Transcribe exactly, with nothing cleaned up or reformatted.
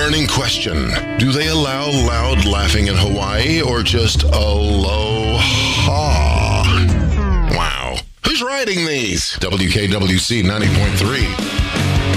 burning question. Do they allow loud laughing in Hawaii or just aloha? Wow. Who's writing these? W K W C ninety point three.